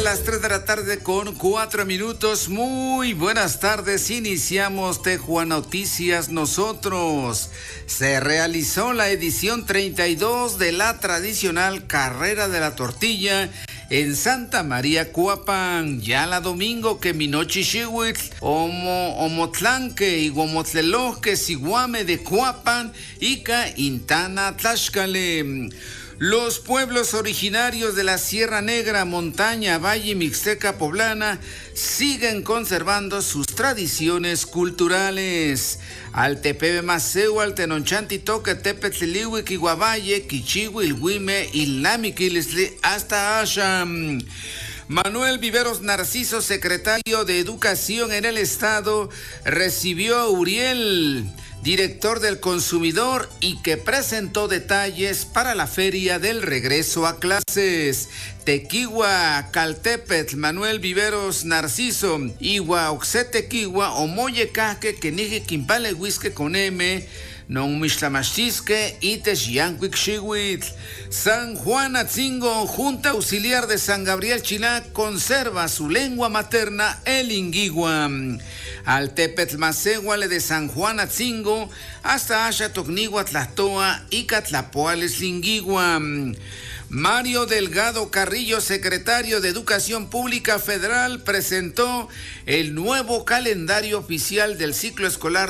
las 3 de la tarde con 4 minutos. Muy buenas tardes. Iniciamos Tejuana Noticias nosotros. Se realizó la edición 32 de la tradicional Carrera de la Tortilla en Santa María Cuapan. Ya la domingo que Minochi Xihuitl, Omotlanque y Guamotleloque, Siguame de Cuapan, Ica Intana Tlaxcale. Los pueblos originarios de la Sierra Negra, Montaña, Valle Mixteca Poblana siguen conservando sus tradiciones culturales. Altepebe Maseu, Altenonchanti Toque, Tepetliwi, Kihuavalle, Kichiwi, Ilhuime, Ilamiquilisli, hasta Asham. Manuel Viveros Narciso, secretario de Educación en el Estado, recibió a Uriel, director del consumidor, y que presentó detalles para la feria del regreso a clases. Tequigua, Caltepetl, Manuel Viveros Narciso, Igua, Oxetequigua, Omoye Caque, Kenige Quimpale Huisque con M, Non Mixtlamachtisque y Texyancuic Xihuitl. San Juan Atzingo, Junta Auxiliar de San Gabriel Chilá, conserva su lengua materna, el Inguigua. Altepetl Macehuale de San Juan Atzingo, hasta Asha Tocnigua Tlatoa y Catlapoales Lingigua. Mario Delgado Carrillo, secretario de Educación Pública Federal, presentó el nuevo calendario oficial del ciclo escolar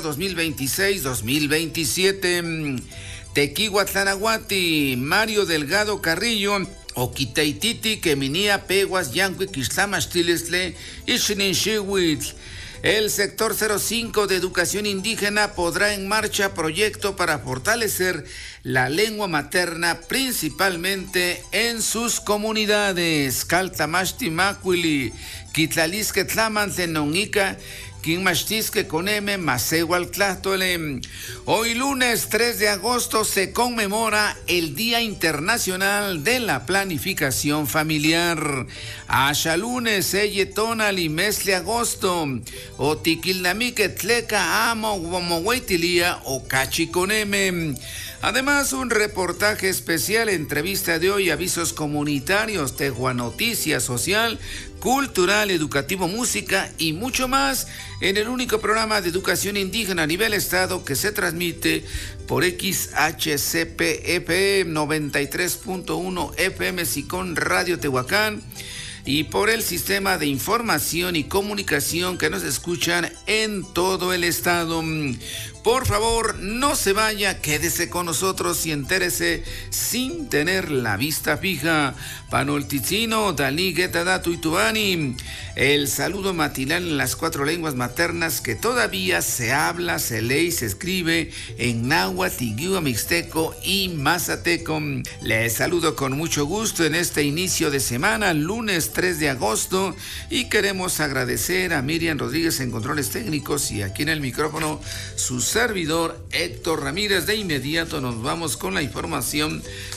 2026-2027. Tequihuatlanahuati, Mario Delgado Carrillo, Oquiteititi, Queminia, Peguas, Yanqui, Quixtlamachtilestle y Xininshihuitl. El sector 05 de educación indígena podrá en marcha proyecto para fortalecer la lengua materna, principalmente en sus comunidades. Caltamashti Macuili, Quitlalisque Tlamantle Nongica, Quinmachtisque con M, Macehual Tlahtole. Hoy lunes 3 de agosto se conmemora el Día Internacional de la Planificación Familiar. Asha lunes, Eyetona, Limesle agosto, Otiquilnamique Tleca, Amo, Guamohuetilia, Ocachi con M. Además, un reportaje especial, entrevista de hoy, avisos comunitarios, Tejuana Noticias Social, cultural, educativo, música y mucho más en el único programa de educación indígena a nivel estado que se transmite por XHCP FM 93.1 FM Sicón Radio Tehuacán y por el sistema de información y comunicación que nos escuchan en todo el estado. Por favor, no se vaya, quédese con nosotros y entérese sin tener la vista fija. Panolticino, Dalí, Guetada, Tuitubani. El saludo matinal en las 4 lenguas maternas que todavía se habla, se lee y se escribe en náhuatl, tigua, mixteco y mazateco. Les saludo con mucho gusto en este inicio de semana, lunes 3 de agosto, y queremos agradecer a Miriam Rodríguez en controles técnicos y aquí en el micrófono su servidor Héctor Ramírez. De inmediato nos vamos con la información